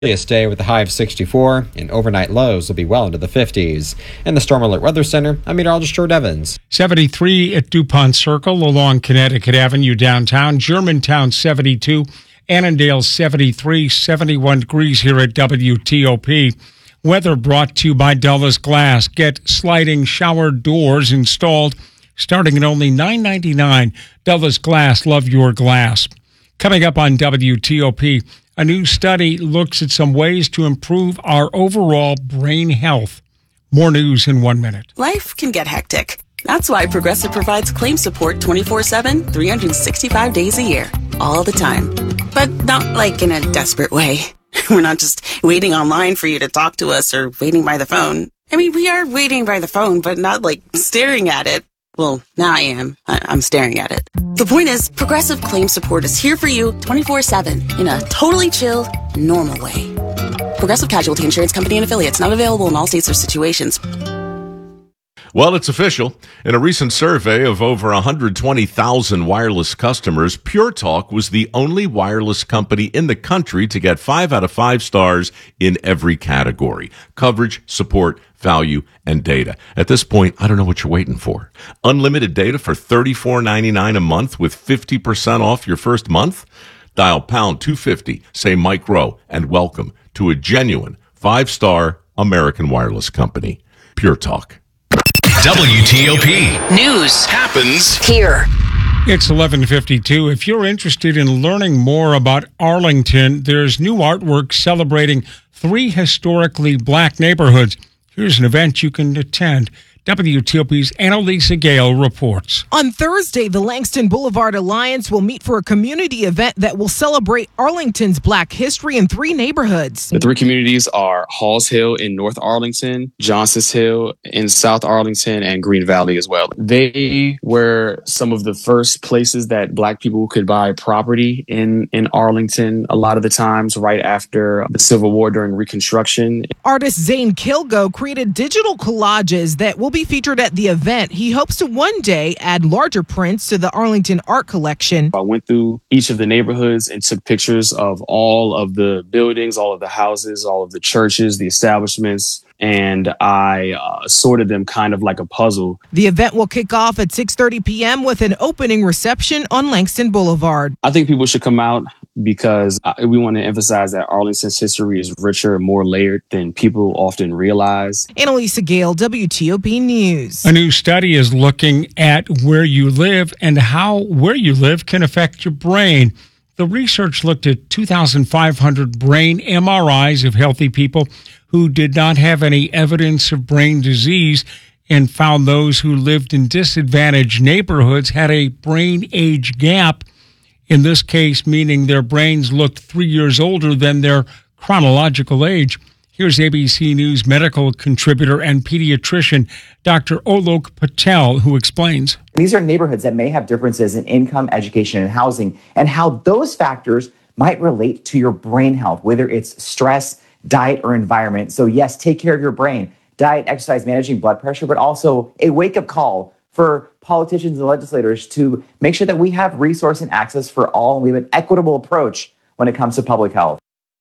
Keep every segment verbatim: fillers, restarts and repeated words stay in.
Day with a high of sixty-four, and overnight lows will be well into the fifties. In the Storm Alert Weather Center, I'm meteorologist George Evans. seventy-three at DuPont Circle along Connecticut Avenue downtown. Germantown seventy-two, Annandale seventy-three, seventy-one degrees here at W T O P. Weather brought to you by Dulles Glass. Get sliding shower doors installed starting at only nine ninety-nine. Dulles Glass, love your glass. Coming up on W T O P, a new study looks at some ways to improve our overall brain health. More news in one minute. Life can get hectic. That's why Progressive provides claim support twenty-four seven, three hundred sixty-five days a year, all the time. But not like in a desperate way. We're not just waiting online for you to talk to us or waiting by the phone. I mean, we are waiting by the phone, but not like staring at it. Well, now I am. I- I'm staring at it. The point is, Progressive Claim Support is here for you twenty-four seven in a totally chill, normal way. Progressive Casualty Insurance Company and Affiliates, not available in all states or situations. Well, it's official. In a recent survey of over one hundred twenty thousand wireless customers, Pure Talk was the only wireless company in the country to get five out of five stars in every category: coverage, support, value, and data. At this point, I don't know what you're waiting for. Unlimited data for thirty-four ninety-nine a month with fifty percent off your first month? Dial pound two fifty, say Mike Rowe, and welcome to a genuine five-star American wireless company. Pure Talk. W T O P News happens here. It's eleven fifty-two. If you're interested in learning more about Arlington, there's new artwork celebrating three historically black neighborhoods. Here's an event you can attend. W T O P's Annalisa Gale reports. On Thursday, the Langston Boulevard Alliance will meet for a community event that will celebrate Arlington's black history in three neighborhoods. The three communities are Halls Hill in North Arlington, Johnson's Hill in South Arlington, and Green Valley as well. They were some of the first places that black people could buy property in, in Arlington, a lot of the times right after the Civil War during Reconstruction. Artist Zane Kilgo created digital collages that will be featured at the event. He hopes to one day add larger prints to the Arlington art collection. I went through each of the neighborhoods and took pictures of all of the buildings, all of the houses, all of the churches, the establishments, and I uh, sorted them kind of like a puzzle. The event will kick off at six thirty p.m. with an opening reception on Langston Boulevard. I think people should come out because we want to emphasize that Arlington's history is richer and more layered than people often realize. Annalisa Gale, W T O P News. A new study is looking at where you live and how where you live can affect your brain. The research looked at two thousand five hundred brain M R Is of healthy people who did not have any evidence of brain disease and found those who lived in disadvantaged neighborhoods had a brain age gap. In this case, meaning their brains looked three years older than their chronological age. Here's A B C News medical contributor and pediatrician Doctor Olok Patel, who explains. These are neighborhoods that may have differences in income, education, and housing, and how those factors might relate to your brain health, whether it's stress, diet, or environment. So yes, take care of your brain. Diet, exercise, managing blood pressure, but also a wake-up call for politicians and legislators to make sure that we have resource and access for all, and we have an equitable approach when it comes to public health.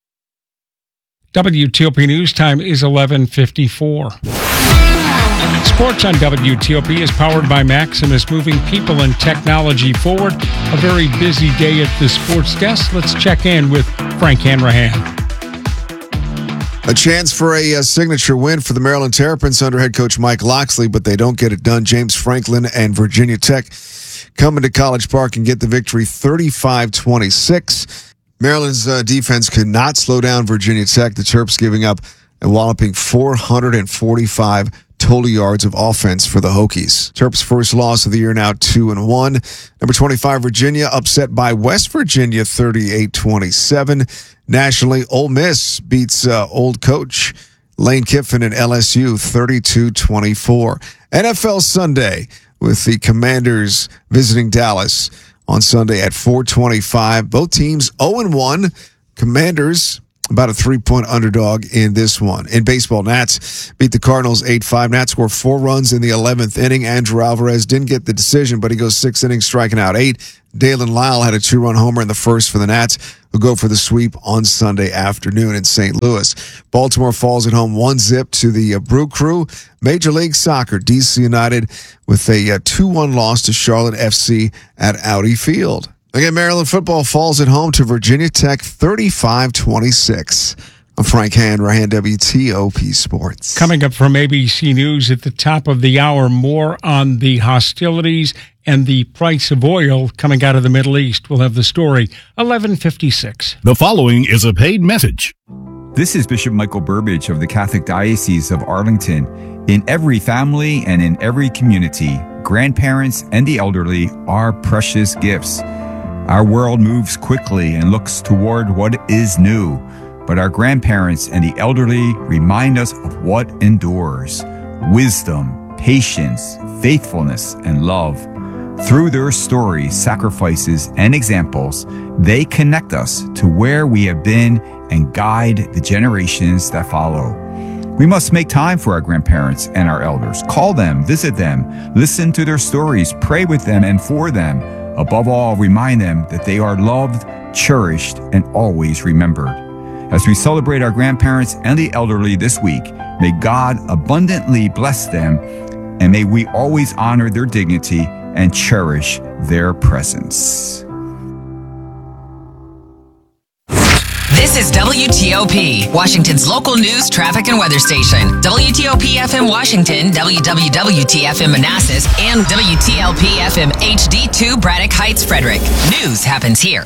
W T O P News Time is eleven fifty-four. Sports on W T O P is powered by Maximus, moving people and technology forward. A very busy day at the sports desk. Let's check in with Frank Hanrahan. A chance for a, a signature win for the Maryland Terrapins under head coach Mike Loxley, but they don't get it done. James Franklin and Virginia Tech come into College Park and get the victory thirty-five twenty-six. Maryland's uh, defense could not slow down Virginia Tech. The Terps giving up a walloping four hundred forty-five total yards of offense for the Hokies. Terps' first loss of the year, now two and one. Number twenty-five, Virginia, upset by West Virginia thirty-eight twenty-seven. Nationally, Ole Miss beats uh, old coach Lane Kiffin and L S U thirty-two twenty-four. N F L Sunday with the Commanders visiting Dallas on Sunday at four twenty-five. Both teams oh and one. Commanders about a three-point underdog in this one. In baseball, Nats beat the Cardinals eight five. Nats scored four runs in the eleventh inning. Andrew Alvarez didn't get the decision, but he goes six innings, striking out eight. Dalen Lyle had a two-run homer in the first for the Nats, who go for the sweep on Sunday afternoon in Saint Louis. Baltimore falls at home one zip to the uh, Brew Crew. Major League Soccer, D C United with a uh, two one loss to Charlotte F C at Audi Field. Again, Maryland football falls at home to Virginia Tech thirty-five twenty-six. I'm Frank Hanrahan, W T O P Sports. Coming up from A B C News at the top of the hour, more on the hostilities and the price of oil coming out of the Middle East. We'll have the story, eleven fifty-six. The following is a paid message. This is Bishop Michael Burbidge of the Catholic Diocese of Arlington. In every family and in every community, grandparents and the elderly are precious gifts. Our world moves quickly and looks toward what is new, but our grandparents and the elderly remind us of what endures: wisdom, patience, faithfulness, and love. Through their stories, sacrifices, and examples, they connect us to where we have been and guide the generations that follow. We must make time for our grandparents and our elders. Call them, visit them, listen to their stories, pray with them and for them. Above all, remind them that they are loved, cherished, and always remembered. As we celebrate our grandparents and the elderly this week, may God abundantly bless them, and may we always honor their dignity and cherish their presence. This is W T O P, Washington's local news, traffic, and weather station. W T O P F M Washington, W W W T F M Manassas, and W T L P F M H D two Braddock Heights, Frederick. News happens here.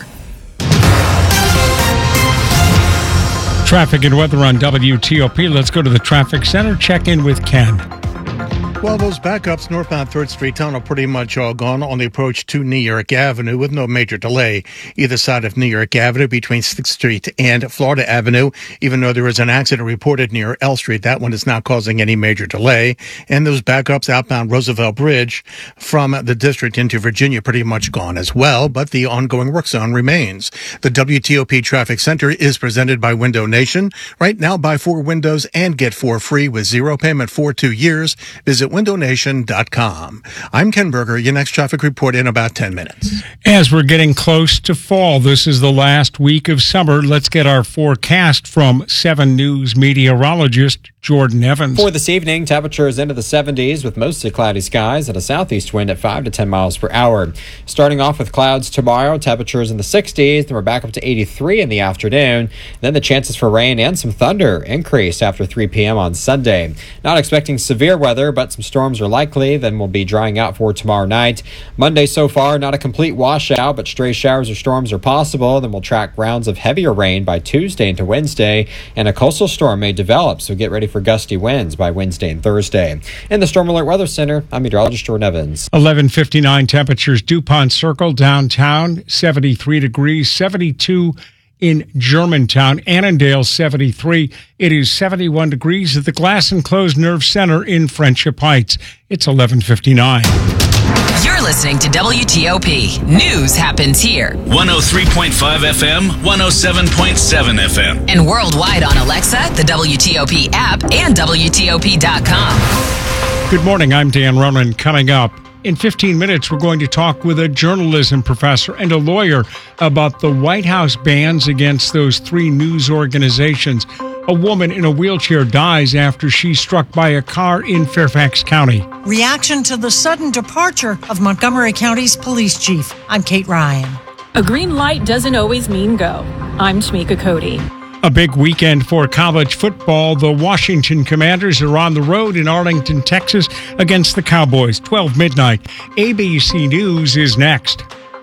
Traffic and weather on W T O P. Let's go to the traffic center, check in with Ken. Well, those backups northbound third Street Tunnel pretty much all gone on the approach to New York Avenue with no major delay either side of New York Avenue between sixth Street and Florida Avenue. Even though there was an accident reported near L Street, that one is not causing any major delay. And those backups outbound Roosevelt Bridge from the district into Virginia pretty much gone as well, but the ongoing work zone remains. The W T O P Traffic Center is presented by Window Nation. Right now, buy four windows and get four free with zero payment for two years. Visit window nation dot com. I'm Ken Berger. Your next traffic report in about ten minutes. As we're getting close to fall, this is the last week of summer. Let's get our forecast from seven News meteorologist Jordan Evans. For this evening, temperatures into the seventies with mostly cloudy skies and a southeast wind at five to ten miles per hour. Starting off with clouds tomorrow, temperatures in the sixties, then we're back up to eighty-three in the afternoon. Then the chances for rain and some thunder increase after three p.m. on Sunday. Not expecting severe weather, but some storms are likely, then we'll be drying out for tomorrow night. Monday so far, not a complete washout, but stray showers or storms are possible. Then we'll track rounds of heavier rain by Tuesday into Wednesday, and a coastal storm may develop, so get ready for gusty winds by Wednesday and Thursday. In the Storm Alert Weather Center, I'm meteorologist Jordan Evans. eleven fifty-nine temperatures, DuPont Circle downtown, seventy-three degrees, seventy-two in Germantown, Annandale seventy-three. It is seventy-one degrees at the Glass Enclosed Nerve Center in Friendship Heights. It's eleven fifty-nine. You're listening to W T O P. News happens here. one oh three point five F M, one oh seven point seven F M. And worldwide on Alexa, the W T O P app, and W T O P dot com. Good morning. I'm Dan Ronan. Coming up in fifteen minutes, we're going to talk with a journalism professor and a lawyer about the White House bans against those three news organizations. A woman in a wheelchair dies after she's struck by a car in Fairfax County. Reaction to the sudden departure of Montgomery County's police chief. I'm Kate Ryan. A green light doesn't always mean go. I'm Tamika Cody. A big weekend for college football. The Washington Commanders are on the road in Arlington, Texas against the Cowboys. twelve midnight. A B C News is next.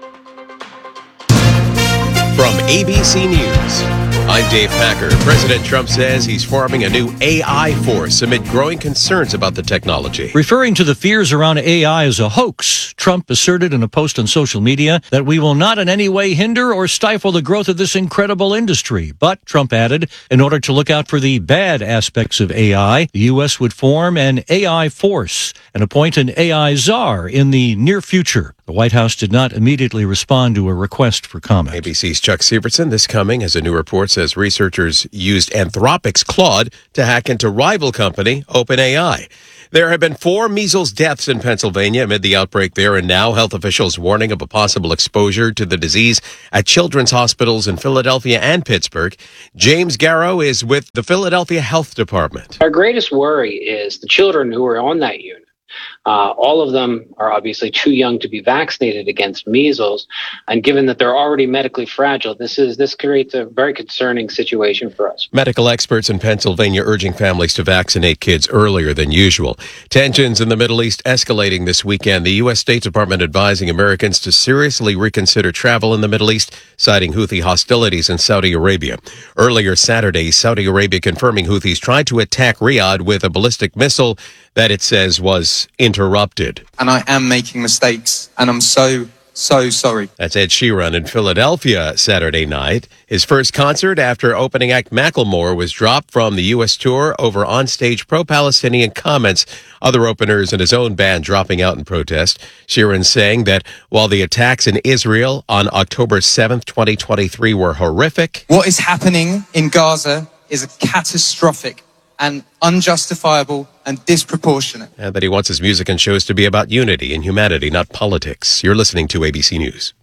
From A B C News, I'm Dave Packer. President Trump says he's forming a new A I force amid growing concerns about the technology. Referring to the fears around A I as a hoax, Trump asserted in a post on social media that we will not in any way hinder or stifle the growth of this incredible industry. But, Trump added, in order to look out for the bad aspects of A I, the U S would form an A I force and appoint an A I czar in the near future. The White House did not immediately respond to a request for comment. A B C's Chuck Sievertson, this coming as a new report says researchers used Anthropic's Claude to hack into rival company OpenAI. There have been four measles deaths in Pennsylvania amid the outbreak there, and now health officials warning of a possible exposure to the disease at children's hospitals in Philadelphia and Pittsburgh. James Garrow is with the Philadelphia Health Department. Our greatest worry is the children who are on that unit. Uh, all of them are obviously too young to be vaccinated against measles, and given that they're already medically fragile, this is this creates a very concerning situation for us. Medical experts in Pennsylvania urging families to vaccinate kids earlier than usual. Tensions in the Middle East escalating this weekend. The U S State Department advising Americans to seriously reconsider travel in the Middle East, citing Houthi hostilities in Saudi Arabia. Earlier Saturday, Saudi Arabia confirming Houthis tried to attack Riyadh with a ballistic missile that it says was interrupted. And I am making mistakes, and I'm so, so sorry. That's Ed Sheeran in Philadelphia Saturday night. His first concert after opening act Macklemore was dropped from the U S tour over onstage pro-Palestinian comments. Other openers and his own band dropping out in protest. Sheeran saying that while the attacks in Israel on October seventh, twenty twenty-three were horrific, what is happening in Gaza is a catastrophic and unjustifiable and disproportionate. And that he wants his music and shows to be about unity and humanity, not politics. You're listening to A B C News.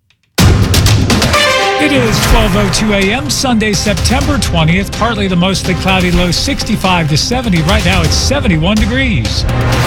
It is twelve oh two a.m. Sunday, September twentieth. Partly to mostly cloudy, low sixty-five to seventy. Right now it's seventy-one degrees.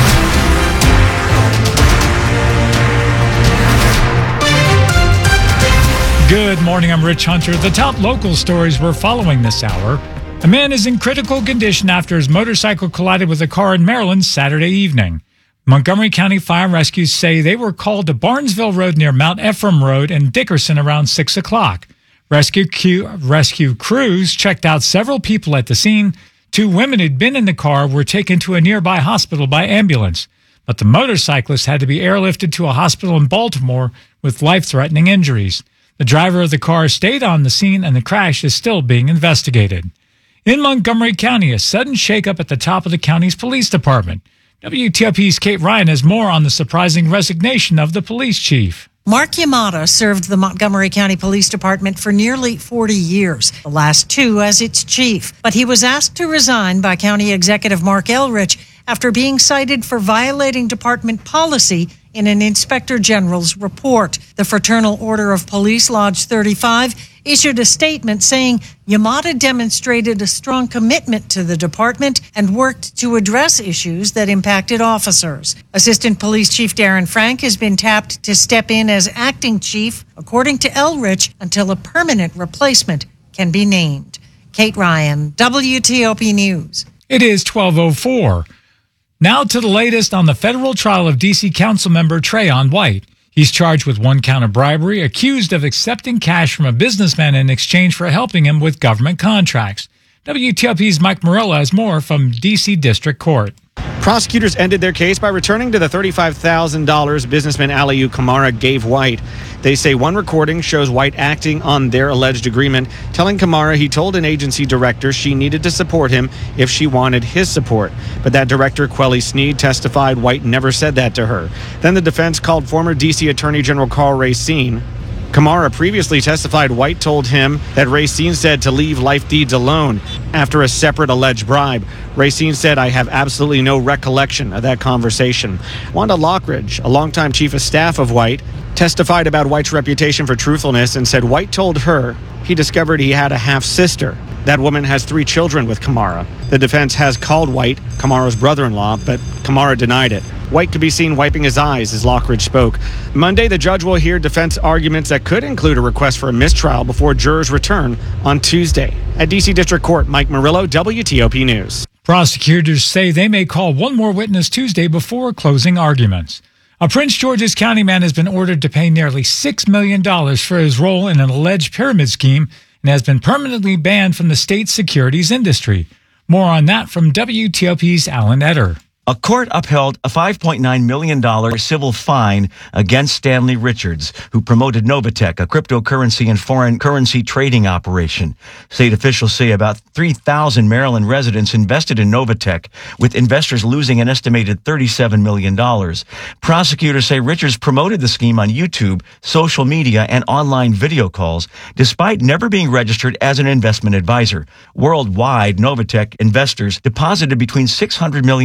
Good morning, I'm Rich Hunter. The top local stories we're following this hour. A man is in critical condition after his motorcycle collided with a car in Maryland Saturday evening. Montgomery County Fire and Rescue say they were called to Barnesville Road near Mount Ephraim Road and Dickerson around six o'clock. Rescue, Q, rescue crews checked out several people at the scene. Two women who'd been in the car were taken to a nearby hospital by ambulance, but the motorcyclist had to be airlifted to a hospital in Baltimore with life-threatening injuries. The driver of the car stayed on the scene, and the crash is still being investigated. In Montgomery County, a sudden shakeup at the top of the county's police department. W T O P's Kate Ryan has more on the surprising resignation of the police chief. Mark Yamada served the Montgomery County Police Department for nearly forty years, the last two as its chief. But he was asked to resign by County Executive Mark Elrich after being cited for violating department policy in an Inspector General's report. The Fraternal Order of Police Lodge thirty-five issued a statement saying Yamada demonstrated a strong commitment to the department and worked to address issues that impacted officers. Assistant Police Chief Darren Frank has been tapped to step in as acting chief, according to Elrich, until a permanent replacement can be named. Kate Ryan, W T O P News. It is twelve oh four. Now to the latest on the federal trial of D C Councilmember Trayon White. He's charged with one count of bribery, accused of accepting cash from a businessman in exchange for helping him with government contracts. W T O P's Mike Morella has more from D C District Court. Prosecutors ended their case by returning to the thirty-five thousand dollars businessman Aliyu Kamara gave White. They say one recording shows White acting on their alleged agreement, telling Kamara he told an agency director she needed to support him if she wanted his support. But that director, Quelly Sneed, testified White never said that to her. Then the defense called former D C Attorney General Carl Racine. Kamara previously testified White told him that Racine said to leave life deeds alone after a separate alleged bribe. Racine said, "I have absolutely no recollection of that conversation." Wanda Lockridge, a longtime chief of staff of White, testified about White's reputation for truthfulness and said White told her he discovered he had a half-sister. That woman has three children with Kamara. The defense has called White Kamara's brother-in-law, but Kamara denied it. White could be seen wiping his eyes as Lockridge spoke. Monday, the judge will hear defense arguments that could include a request for a mistrial before jurors return on Tuesday. At D C District Court, Mike Murillo, W T O P News. Prosecutors say they may call one more witness Tuesday before closing arguments. A Prince George's County man has been ordered to pay nearly six million dollars for his role in an alleged pyramid scheme and has been permanently banned from the state's securities industry. More on that from W T O P's Alan Etter. A court upheld a five point nine million dollars civil fine against Stanley Richards, who promoted Novatech, a cryptocurrency and foreign currency trading operation. State officials say about three thousand Maryland residents invested in Novatech, with investors losing an estimated thirty-seven million dollars. Prosecutors say Richards promoted the scheme on YouTube, social media, and online video calls, despite never being registered as an investment advisor. Worldwide, Novatech investors deposited between six hundred million dollars and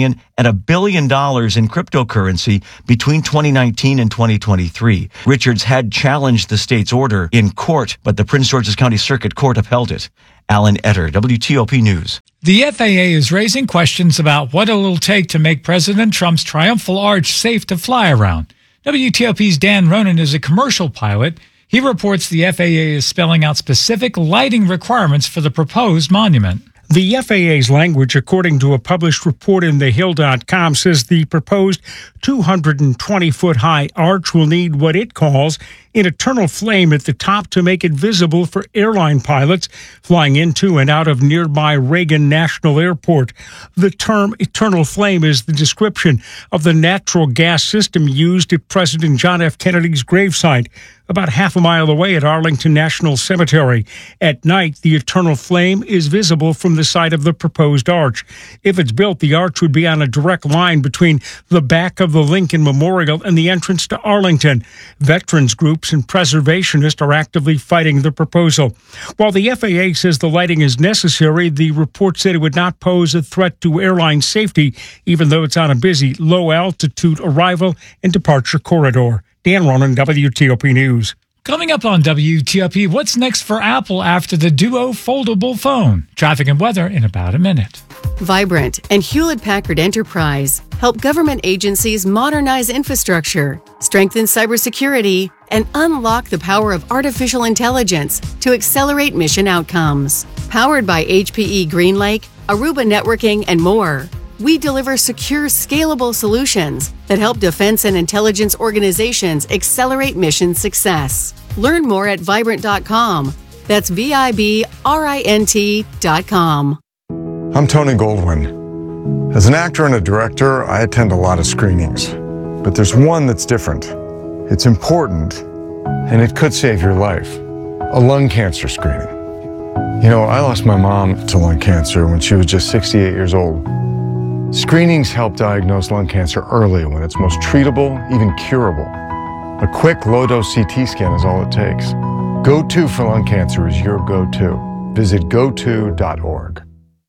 a billion dollars in cryptocurrency between twenty nineteen and twenty twenty-three. Richards had challenged the state's order in court, but the Prince George's County Circuit Court upheld it. Alan Etter, W T O P News. The F A A is raising questions about what it'll take to make President Trump's triumphal arch safe to fly around. W T O P's Dan Ronan is a commercial pilot. He reports the F A A is spelling out specific lighting requirements for the proposed monument. The F A A's language, according to a published report in the hill dot com, says the proposed two hundred twenty foot high arch will need what it calls an eternal flame at the top to make it visible for airline pilots flying into and out of nearby Reagan National Airport. The term eternal flame is the description of the natural gas system used at President John F. Kennedy's gravesite, about half a mile away at Arlington National Cemetery. At night, the eternal flame is visible from the side of the proposed arch. If it's built, the arch would be on a direct line between the back of the Lincoln Memorial and the entrance to Arlington. Veterans groups and preservationists are actively fighting the proposal. While the F A A says the lighting is necessary, the report said it would not pose a threat to airline safety, even though it's on a busy, low-altitude arrival and departure corridor. Dan Ronan, W T O P News. Coming up on W T O P, what's next for Apple after the Duo foldable phone? Traffic and weather in about a minute. Vibrant and Hewlett-Packard Enterprise help government agencies modernize infrastructure, strengthen cybersecurity, and unlock the power of artificial intelligence to accelerate mission outcomes. Powered by H P E GreenLake, Aruba Networking, and more, we deliver secure, scalable solutions that help defense and intelligence organizations accelerate mission success. Learn more at vibrant dot com. That's V I B R I N T dot com. I'm Tony Goldwyn. As an actor and a director, I attend a lot of screenings. But there's one that's different. It's important, and it could save your life. A lung cancer screening. You know, I lost my mom to lung cancer when she was just sixty-eight years old. Screenings help diagnose lung cancer early when it's most treatable, even curable. A quick low-dose C T scan is all it takes. Go To for lung cancer is your go-to. Visit go to dot org.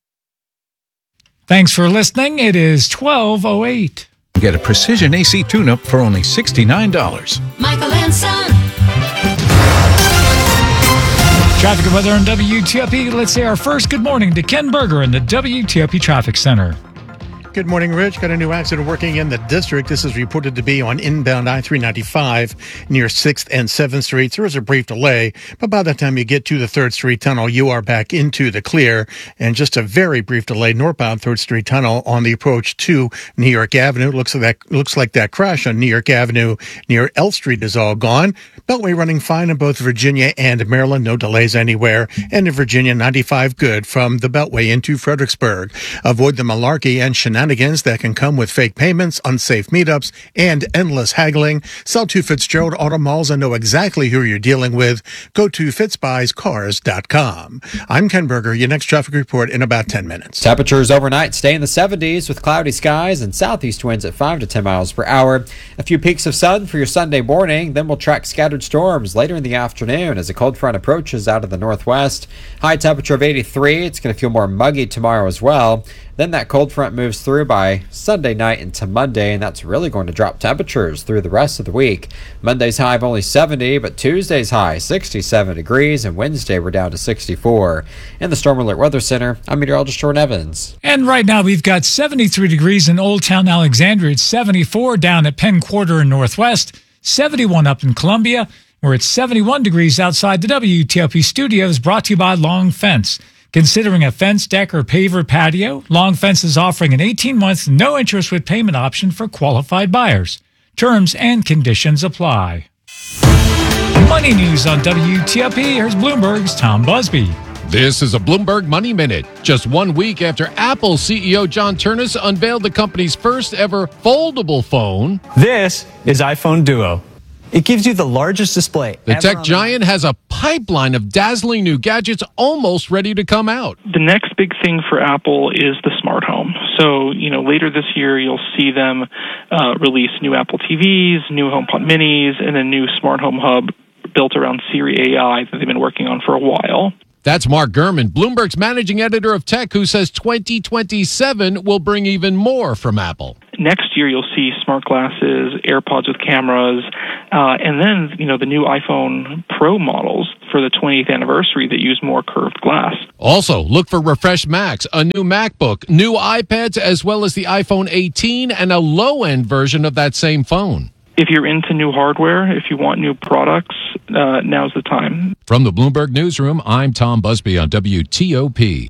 Thanks for listening. It is twelve oh eight. Get a precision A C tune-up for only sixty-nine dollars. Michael and Son. Traffic and weather on W T O P. Let's say our first good morning to Ken Berger in the W T O P Traffic Center. Good morning, Rich. Got a new accident working in the district. This is reported to be on inbound I three ninety-five near sixth and seventh Streets. There is a brief delay, but by the time you get to the third Street Tunnel, you are back into the clear. And just a very brief delay northbound third Street Tunnel on the approach to New York Avenue. Looks like that, looks like that crash on New York Avenue near L Street is all gone. Beltway running fine in both Virginia and Maryland. No delays anywhere. And in Virginia, ninety-five good from the Beltway into Fredericksburg. Avoid the malarkey and shenanigans that can come with fake payments, unsafe meetups, and endless haggling. Sell to Fitzgerald Auto Malls and know exactly who you're dealing with. Go to fitzbuys cars dot com. I'm Ken Berger. Your next traffic report in about ten minutes. Temperatures overnight stay in the seventies with cloudy skies and southeast winds at five to ten miles per hour. A few peaks of sun for your Sunday morning. Then we'll track scattered storms later in the afternoon as a cold front approaches out of the northwest. High temperature of eighty-three. It's going to feel more muggy tomorrow as well. Then that cold front moves through by Sunday night into Monday, and that's really going to drop temperatures through the rest of the week. Monday's high of only seventy, but Tuesday's high sixty-seven degrees, and Wednesday we're down to sixty-four. In the Storm Alert Weather Center, I'm meteorologist Jordan Evans. And right now we've got seventy-three degrees in Old Town Alexandria. It's seventy-four down at Penn Quarter in Northwest, seventy-one up in Columbia. We're at seventy-one degrees outside the W T O P studios, brought to you by Long Fence. Considering a fence, deck, or paver patio, Long Fence is offering an eighteen month no-interest with payment option for qualified buyers. Terms and conditions apply. Money news on W T O P. Here's Bloomberg's Tom Busby. This is a Bloomberg Money Minute. Just one week after Apple C E O John Ternus unveiled the company's first ever foldable phone. This is iPhone Duo. It gives you the largest display. The tech giant has a pipeline of dazzling new gadgets almost ready to come out. The next big thing for Apple is the smart home. So, you know, later this year, you'll see them uh, release new Apple T Vs, new HomePod minis, and a new smart home hub built around Siri A I that they've been working on for a while. That's Mark Gurman, Bloomberg's managing editor of tech, who says twenty twenty-seven will bring even more from Apple. Next year, you'll see smart glasses, AirPods with cameras, uh, and then, you know, the new iPhone Pro models for the twentieth anniversary that use more curved glass. Also, look for refreshed Macs, a new MacBook, new iPads, as well as the iPhone eighteen and a low-end version of that same phone. If you're into new hardware, if you want new products, uh, now's the time. From the Bloomberg Newsroom, I'm Tom Busby on W T O P.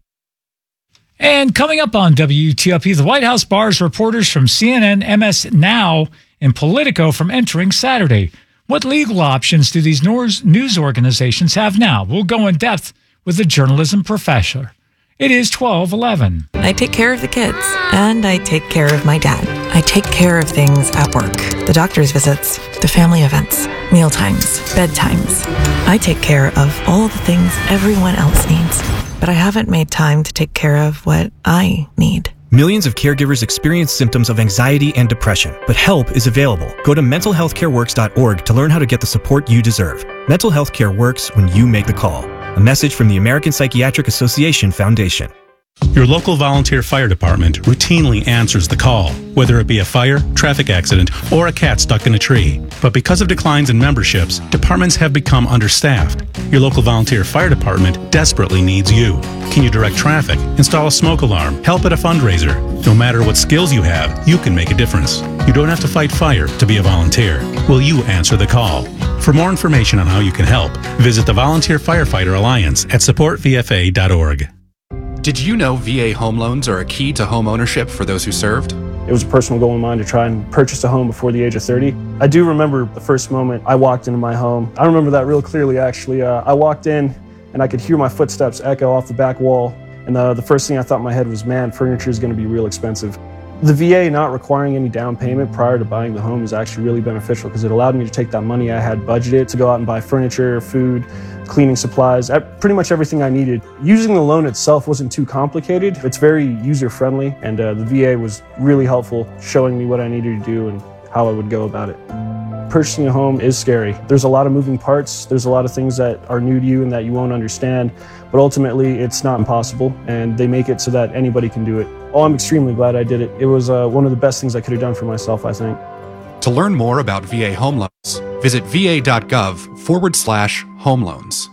And coming up on W T O P, the White House bars reporters from C N N, M S Now, and Politico from entering Saturday. What legal options do these news organizations have now? We'll go in depth with a journalism professor. It is twelve eleven. I take care of the kids, and I take care of my dad. I take care of things at work, the doctor's visits, the family events, meal times, bedtimes. I take care of all the things everyone else needs, but I haven't made time to take care of what I need. Millions of caregivers experience symptoms of anxiety and depression, but help is available. Go to mental health care works dot org to learn how to get the support you deserve. Mental health care works when you make the call. A message from the American Psychiatric Association Foundation. Your local volunteer fire department routinely answers the call, whether it be a fire, traffic accident, or a cat stuck in a tree. But because of declines in memberships, departments have become understaffed. Your local volunteer fire department desperately needs you. Can you direct traffic, install a smoke alarm, help at a fundraiser? No matter what skills you have, you can make a difference. You don't have to fight fire to be a volunteer. Will you answer the call? For more information on how you can help, visit the Volunteer Firefighter Alliance at support v f a dot org. Did you know V A home loans are a key to home ownership for those who served? It was a personal goal of mine to try and purchase a home before the age of thirty. I do remember the first moment I walked into my home. I remember that real clearly, actually. Uh, I walked in and I could hear my footsteps echo off the back wall. And uh, the first thing I thought in my head was, man, furniture is going to be real expensive. The V A not requiring any down payment prior to buying the home is actually really beneficial because it allowed me to take that money I had budgeted to go out and buy furniture, food, cleaning supplies, pretty much everything I needed. Using the loan itself wasn't too complicated. It's very user-friendly, and uh, the V A was really helpful, showing me what I needed to do and how I would go about it. Purchasing a home is scary. There's a lot of moving parts. There's a lot of things that are new to you and that you won't understand, but ultimately it's not impossible, and they make it so that anybody can do it. Oh, I'm extremely glad I did it. It was uh, one of the best things I could have done for myself, I think. To learn more about V A home loans, visit v a dot gov forward slash home loans.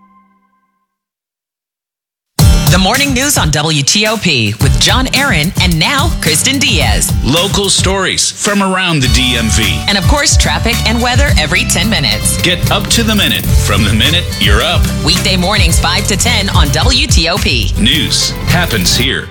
The morning news on W T O P with John Aaron and now Kristen Diaz. Local stories from around the D M V. And of course, traffic and weather every ten minutes. Get up to the minute from the minute you're up. Weekday mornings five to ten on W T O P. News happens here.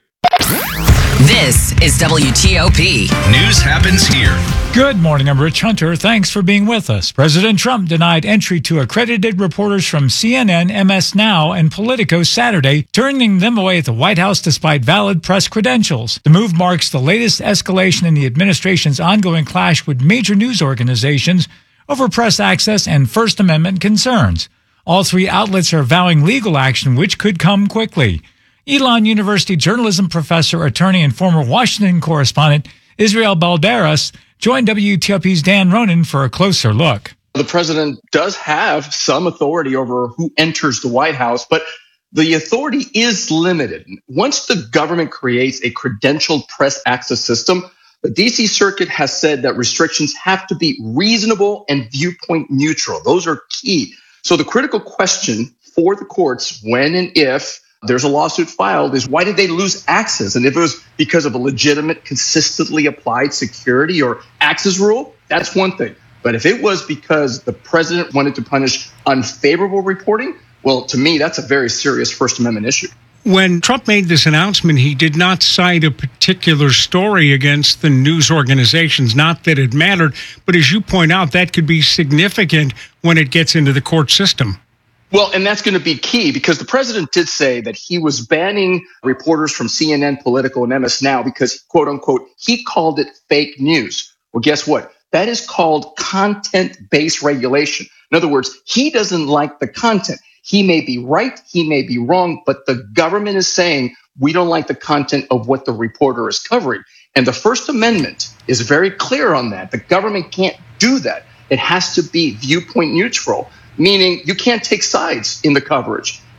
This is W T O P. News happens here. Good morning, I'm Rich Hunter. Thanks for being with us. President Trump denied entry to accredited reporters from C N N, M S Now, and Politico Saturday, turning them away at the White House despite valid press credentials. The move marks the latest escalation in the administration's ongoing clash with major news organizations over press access and First Amendment concerns. All three outlets are vowing legal action, which could come quickly. Elon University journalism professor, attorney, and former Washington correspondent Israel Balderas joined W T O P's Dan Ronan for a closer look. The president does have some authority over who enters the White House, but the authority is limited. Once the government creates a credentialed press access system, the D C Circuit has said that restrictions have to be reasonable and viewpoint neutral. Those are key. So the critical question for the courts, when and if there's a lawsuit filed, is why did they lose access? And if it was because of a legitimate, consistently applied security or access rule, that's one thing. But if it was because the president wanted to punish unfavorable reporting, well, to me, that's a very serious First Amendment issue. When Trump made this announcement, he did not cite a particular story against the news organizations, not that it mattered. But as you point out, that could be significant when it gets into the court system. Well, and that's going to be key because the president did say that he was banning reporters from C N N, Politico, and M S Now because, quote unquote, he called it fake news. Well, guess what? That is called content-based regulation. In other words, he doesn't like the content. He may be right, he may be wrong, but the government is saying we don't like the content of what the reporter is covering. And the First Amendment is very clear on that. The government can't do that. It has to be viewpoint neutral, meaning you can't take sides in the coverage.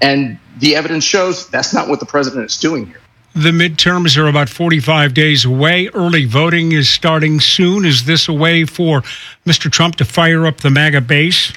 And the evidence shows that's not what the president is doing here. The midterms are about forty-five days away. Early voting is starting soon. Is this a way for Mister Trump to fire up the MAGA base?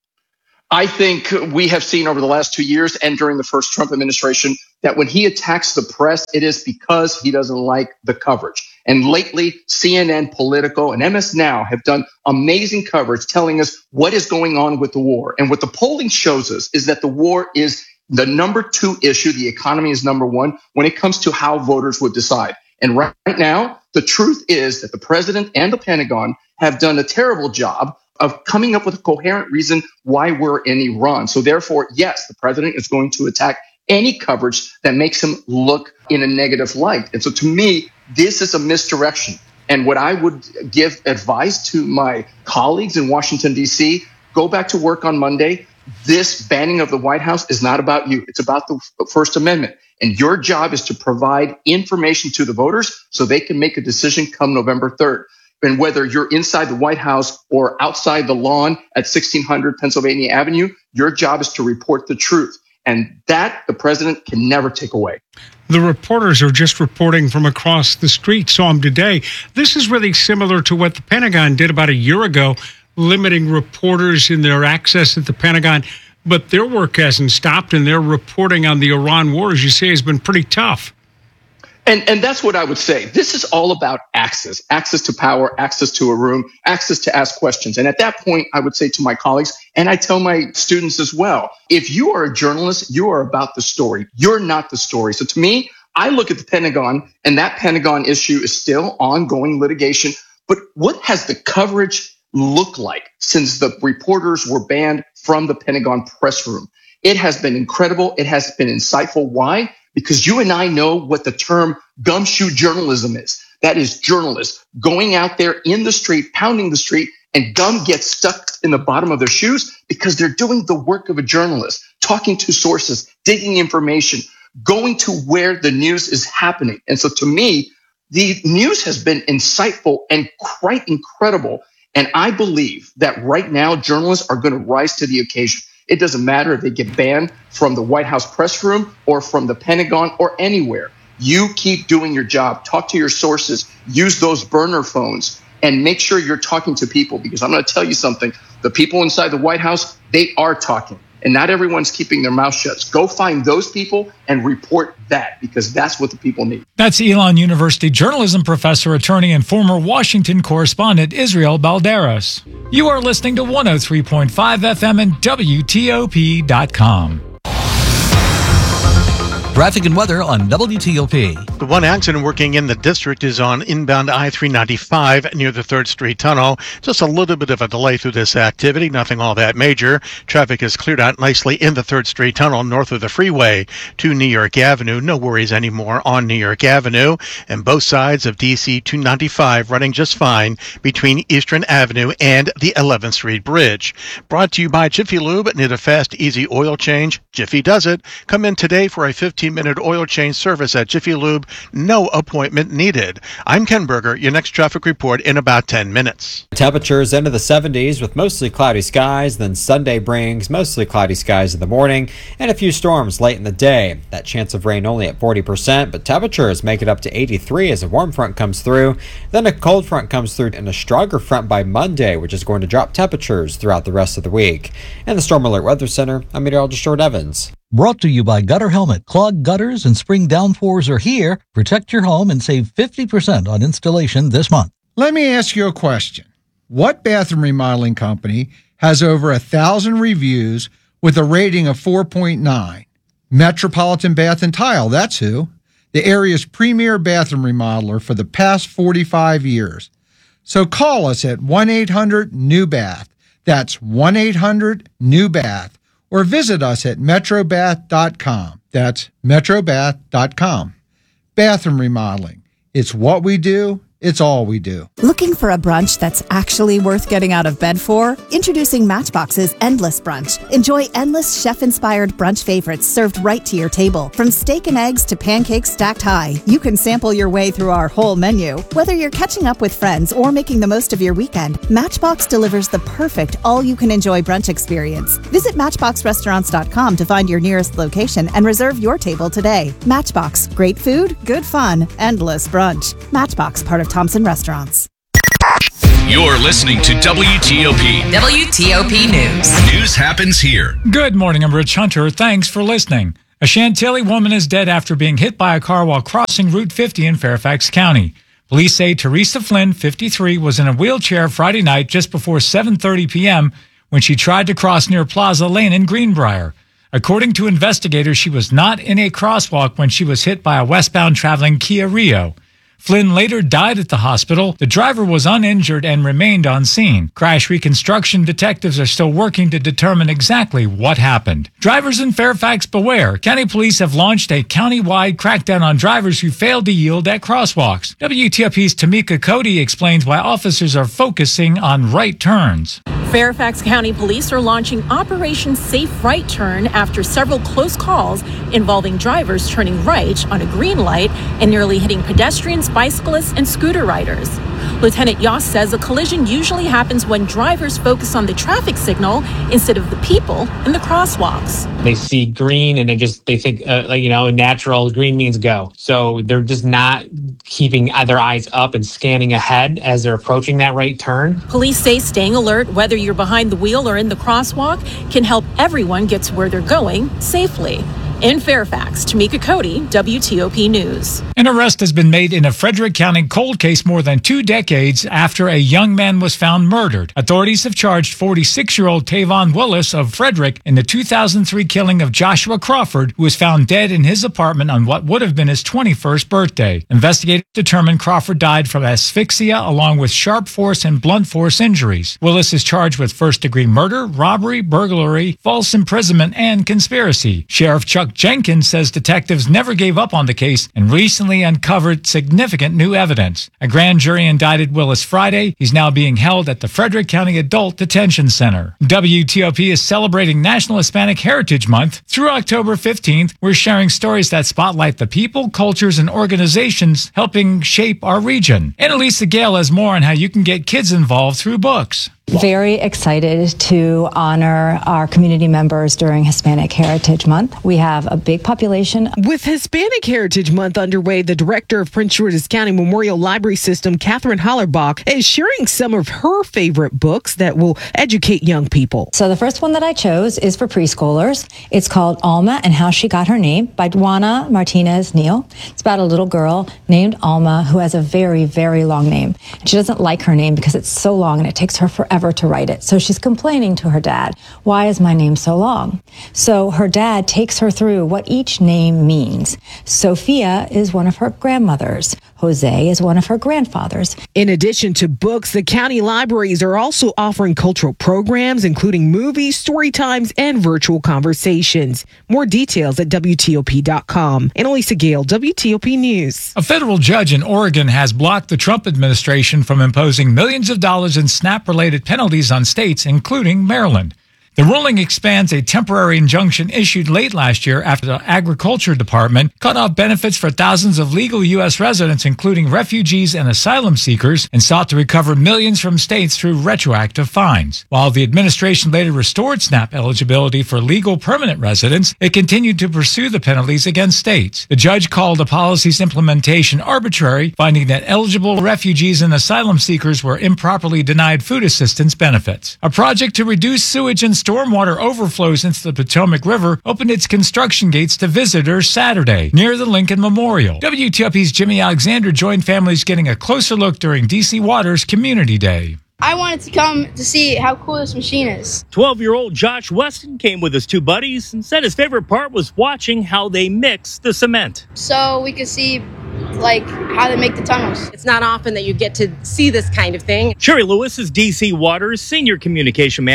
I think we have seen over the last two years and during the first Trump administration that when he attacks the press, it is because he doesn't like the coverage. And lately, C N N, Politico, and M S Now have done amazing coverage telling us what is going on with the war. And what the polling shows us is that the war is the number two issue. The economy is number one when it comes to how voters would decide. And right now, the truth is that the president and the Pentagon have done a terrible job of coming up with a coherent reason why we're in Iran. So therefore, yes, the president is going to attack any coverage that makes him look in a negative light. And so to me, this is a misdirection. And what I would give advice to my colleagues in Washington, D C, go back to work on Monday. This banning of the White House is not about you. It's about the First Amendment. And your job is to provide information to the voters so they can make a decision come November third. And whether you're inside the White House or outside the lawn at sixteen hundred Pennsylvania Avenue, your job is to report the truth. And that the president can never take away. The reporters are just reporting from across the street, saw him today. This is really similar to what the Pentagon did about a year ago, limiting reporters in their access at the Pentagon. But their work hasn't stopped, and their reporting on the Iran war, as you say, has been pretty tough. And and that's what I would say. This is all about access, access to power, access to a room, access to ask questions. And at that point, I would say to my colleagues, and I tell my students as well, if you are a journalist, you are about the story. You're not the story. So to me, I look at the Pentagon, and that Pentagon issue is still ongoing litigation. But what has the coverage looked like since the reporters were banned from the Pentagon press room? It has been incredible. It has been insightful. Why? Because you and I know what the term gumshoe journalism is. That is journalists going out there in the street, pounding the street, and gum gets stuck in the bottom of their shoes because they're doing the work of a journalist, talking to sources, digging information, going to where the news is happening. And so to me, the news has been insightful and quite incredible. And I believe that right now, journalists are going to rise to the occasion. It doesn't matter if they get banned from the White House press room or from the Pentagon or anywhere. You keep doing your job. Talk to your sources. Use those burner phones and make sure you're talking to people, because I'm going to tell you something. The people inside the White House, they are talking, and not everyone's keeping their mouth shut. Go find those people and report that, because that's what the people need. That's Elon University journalism professor, attorney, and former Washington correspondent Israel Balderas. You are listening to one oh three point five F M and W T O P dot com. Traffic and weather on W T O P. The one accident working in the district is on inbound I three ninety-five near the third Street Tunnel. Just a little bit of a delay through this activity, nothing all that major. Traffic is cleared out nicely in the third Street Tunnel north of the freeway to New York Avenue. No worries anymore on New York Avenue. And both sides of D C two ninety-five running just fine between Eastern Avenue and the eleventh Street Bridge. Brought to you by Jiffy Lube. Need a fast, easy oil change? Jiffy does it. Come in today for a fifteen minute oil change service at Jiffy Lube. No appointment needed. I'm Ken Berger. Your next traffic report in about ten minutes. Temperatures into the seventies with mostly cloudy skies. Then Sunday brings mostly cloudy skies in the morning and a few storms late in the day. That chance of rain only at forty percent, but temperatures make it up to eighty-three as a warm front comes through. Then a cold front comes through and a stronger front by Monday, which is going to drop temperatures throughout the rest of the week. And the Storm Alert Weather Center, I'm meteorologist Short Evans. Brought to you by Gutter Helmet. Clogged gutters and spring downpours are here. Protect your home and save fifty percent on installation this month. Let me ask you a question. What bathroom remodeling company has over a thousand reviews with a rating of four point nine? Metropolitan Bath and Tile, that's who. The area's premier bathroom remodeler for the past forty-five years. So call us at one eight hundred new bath. That's one eight hundred new bath. Or visit us at metro bath dot com. That's metro bath dot com. Bathroom remodeling. It's what we do. It's all we do. Looking for a brunch that's actually worth getting out of bed for? Introducing Matchbox's Endless Brunch. Enjoy endless chef-inspired brunch favorites served right to your table. From steak and eggs to pancakes stacked high, you can sample your way through our whole menu. Whether you're catching up with friends or making the most of your weekend, Matchbox delivers the perfect all-you-can-enjoy brunch experience. Visit matchbox restaurants dot com to find your nearest location and reserve your table today. Matchbox. Great food, good fun, endless brunch. Matchbox, part of Thompson Restaurants. You're listening to W T O P. W T O P News. News happens here. Good morning, I'm Rich Hunter. Thanks for listening. A Chantilly woman is dead after being hit by a car while crossing Route fifty in Fairfax County. Police say Teresa Flynn, fifty-three, was in a wheelchair Friday night just before seven thirty p.m. when she tried to cross near Plaza Lane in Greenbrier. According to investigators, she was not in a crosswalk when she was hit by a westbound traveling Kia Rio. Flynn later died at the hospital. The driver was uninjured and remained on scene. Crash reconstruction detectives are still working to determine exactly what happened. Drivers in Fairfax beware. County police have launched a county-wide crackdown on drivers who failed to yield at crosswalks. W T O P's Tamika Cody explains why officers are focusing on right turns. Fairfax County Police are launching Operation Safe Right Turn after several close calls involving drivers turning right on a green light and nearly hitting pedestrians, bicyclists, and scooter riders. Lieutenant Yoss says a collision usually happens when drivers focus on the traffic signal instead of the people in the crosswalks. They see green and they just they think uh, like, you know, natural green means go. So they're just not keeping their eyes up and scanning ahead as they're approaching that right turn. Police say staying alert, whether you're behind the wheel or in the crosswalk, can help everyone get to where they're going safely. In Fairfax, Tamika Cody, W T O P News. An arrest has been made in a Frederick County cold case more than two decades after a young man was found murdered. Authorities have charged forty-six-year-old Tavon Willis of Frederick in the two thousand three killing of Joshua Crawford, who was found dead in his apartment on what would have been his twenty-first birthday. Investigators determined Crawford died from asphyxia along with sharp force and blunt force injuries. Willis is charged with first-degree murder, robbery, burglary, false imprisonment, and conspiracy. Sheriff Chuck Jenkins says detectives never gave up on the case and recently uncovered significant new evidence. A grand jury indicted Willis Friday. He's now being held at the Frederick County Adult Detention Center. W T O P is celebrating National Hispanic Heritage Month. Through October fifteenth, we're sharing stories that spotlight the people, cultures, and organizations helping shape our region. Annalisa Gale has more on how you can get kids involved through books. Very excited to honor our community members during Hispanic Heritage Month. We have a big population. With Hispanic Heritage Month underway, the director of Prince George's County Memorial Library System, Catherine Hollerbach, is sharing some of her favorite books that will educate young people. So the first one that I chose is for preschoolers. It's called Alma and How She Got Her Name by Juana Martinez Neal. It's about a little girl named Alma who has a very, very long name. She doesn't like her name because it's so long and it takes her forever to write it. So she's complaining to her dad, why is my name so long? So her dad takes her through what each name means. Sophia is one of her grandmothers. Jose is one of her grandfathers. In addition to books, the county libraries are also offering cultural programs, including movies, story times, and virtual conversations. More details at W T O P dot com. Annalisa Gale, W T O P News. A federal judge in Oregon has blocked the Trump administration from imposing millions of dollars in SNAP-related penalties on states, including Maryland. The ruling expands a temporary injunction issued late last year after the Agriculture Department cut off benefits for thousands of legal U S residents, including refugees and asylum seekers, and sought to recover millions from states through retroactive fines. While the administration later restored SNAP eligibility for legal permanent residents, it continued to pursue the penalties against states. The judge called the policy's implementation arbitrary, finding that eligible refugees and asylum seekers were improperly denied food assistance benefits. A project to reduce sewage and stormwater overflows into the Potomac River opened its construction gates to visitors Saturday near the Lincoln Memorial. W T O P's Jimmy Alexander joined families getting a closer look during D C Water's Community Day. I wanted to come to see how cool this machine is. twelve-year-old Josh Weston came with his two buddies and said his favorite part was watching how they mix the cement. So we could see like how they make the tunnels. It's not often that you get to see this kind of thing. Sherry Lewis is D C Water's senior communication manager.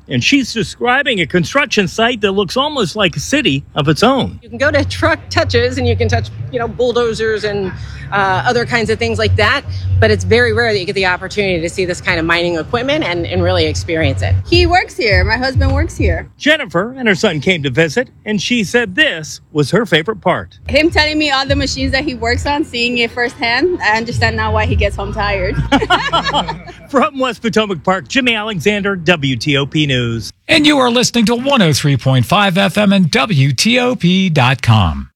and she's describing a construction site that looks almost like a city of its own. You can go to truck touches and you can touch, you know, bulldozers and uh, other kinds of things like that, but it's very rare that you get the opportunity to see this kind of mining equipment and, and really experience it. He works here. My husband works here. Jennifer and her son came to visit, and she said this was her favorite part. Him telling me all the machines that he works on, seeing it firsthand, I understand now why he gets home tired. From West Potomac Park, Jimmy Alexander, W T O P News. And you are listening to one oh three point five F M and W T O P dot com.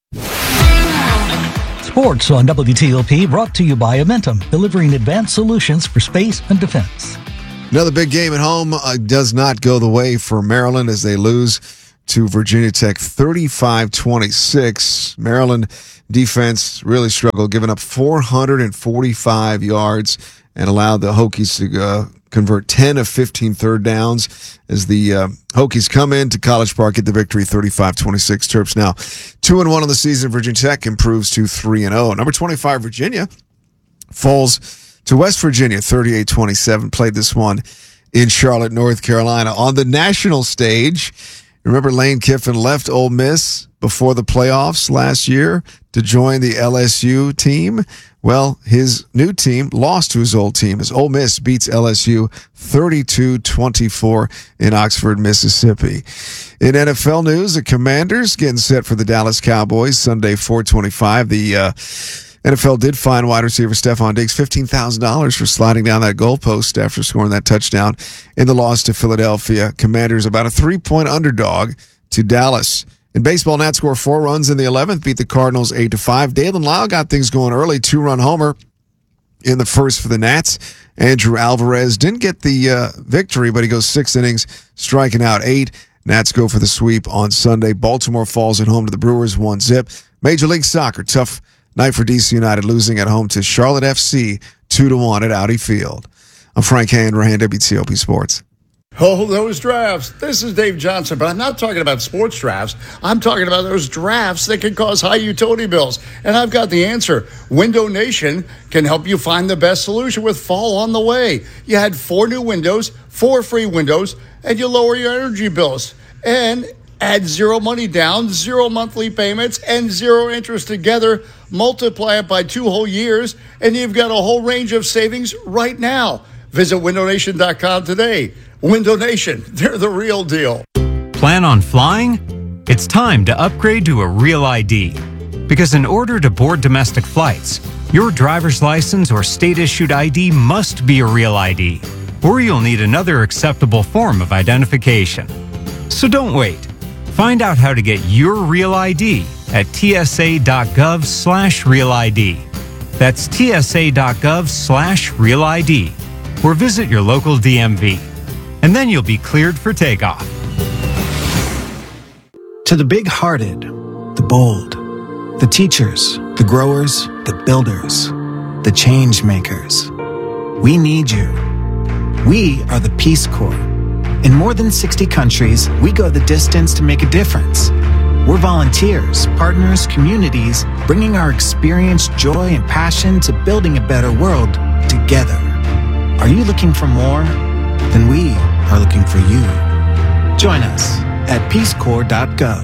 Sports on W T O P brought to you by Amentum, delivering advanced solutions for space and defense. Another big game at home uh, does not go the way for Maryland as they lose to Virginia Tech thirty-five twenty-six. Maryland defense really struggled, giving up four hundred forty-five yards and allowed the Hokies to uh, convert ten of fifteen third downs as the uh, Hokies come into College Park, get the victory thirty-five twenty-six. Terps now two and one on the season. Virginia Tech improves to three and oh. Number twenty-five, Virginia, falls to West Virginia thirty-eight twenty-seven. Played this one in Charlotte, North Carolina. On the national stage, remember Lane Kiffin left Ole Miss before the playoffs last year to join the L S U team. Well, his new team lost to his old team as Ole Miss beats L S U thirty-two twenty-four in Oxford, Mississippi. In N F L news, the Commanders getting set for the Dallas Cowboys Sunday, four twenty-five. The uh, N F L did fine wide receiver Stephon Diggs fifteen thousand dollars for sliding down that goalpost after scoring that touchdown in the loss to Philadelphia. Commanders about a three-point underdog to Dallas. In baseball, Nats score four runs in the eleventh, beat the Cardinals eight to five. Dalen Lyle got things going early, two-run homer in the first for the Nats. Andrew Alvarez didn't get the uh, victory, but he goes six innings, striking out eight. Nats go for the sweep on Sunday. Baltimore falls at home to the Brewers, one zip. Major League Soccer, tough night for D C United, losing at home to Charlotte F C, two to one at Audi Field. I'm Frank Hanrahan, W T O P Sports. Oh, those drafts. This is Dave Johnson, but I'm not talking about sports drafts. I'm talking about those drafts that can cause high utility bills. And I've got the answer. Window Nation can help you find the best solution with fall on the way. You had four new windows, four free windows, and you lower your energy bills. And add zero money down, zero monthly payments, and zero interest together. Multiply it by two whole years, and you've got a whole range of savings right now. Visit window nation dot com today. Window Nation, they're the real deal. Plan on flying? It's time to upgrade to a Real I D. Because in order to board domestic flights, your driver's license or state-issued I D must be a Real I D, or you'll need another acceptable form of identification. So don't wait. Find out how to get your Real I D at T S A dot gov slash Real I D. That's T S A dot gov slash Real I D. Or visit your local D M V. And then you'll be cleared for takeoff. To the big-hearted, the bold, the teachers, the growers, the builders, the change makers, we need you. We are the Peace Corps. In more than sixty countries, we go the distance to make a difference. We're volunteers, partners, communities, bringing our experience, joy, and passion to building a better world together. Are you looking for more? Then we are looking for you. Join us at peace corps dot gov.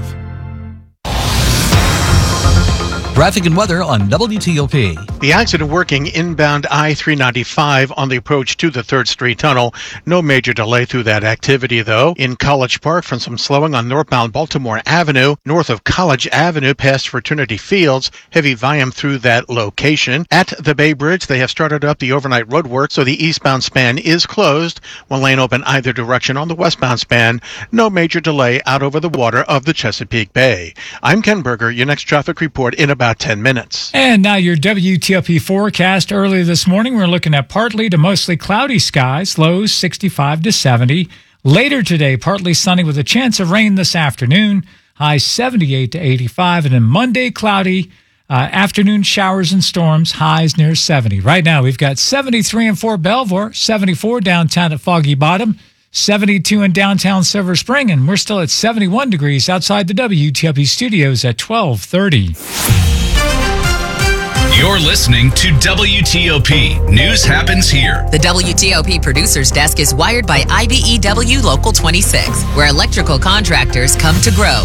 Traffic and weather on W T O P. The accident working inbound I three ninety-five on the approach to the third Street Tunnel. No major delay through that activity, though. In College Park, from some slowing on northbound Baltimore Avenue, north of College Avenue past Fraternity Fields. Heavy volume through that location. At the Bay Bridge, they have started up the overnight road work, so the eastbound span is closed. One lane open either direction on the westbound span. No major delay out over the water of the Chesapeake Bay. I'm Ken Berger, your next traffic report in about ten minutes. And now your W T O P forecast. Early this morning, we're looking at partly to mostly cloudy skies, lows sixty-five to seventy. Later today, partly sunny with a chance of rain this afternoon, highs seventy-eight to eighty-five. And then Monday, cloudy, uh, afternoon showers and storms, highs near seventy. Right now, we've got seventy-three in Fort Belvoir, seventy-four downtown at Foggy Bottom, seventy-two in downtown Silver Spring, and we're still at seventy-one degrees outside the W T O P studios at twelve thirty. You're listening to W T O P. News happens here. The W T O P Producers Desk is wired by I B E W Local twenty-six, where electrical contractors come to grow.